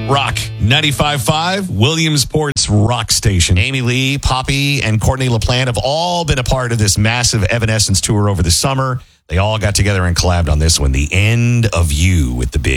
Rock 95.5, Williamsport's rock station. Amy Lee, Poppy, and Courtney LaPlante have all been a part of this massive Evanescence tour over the summer. They all got together and collabed on this one, The End of You, with the big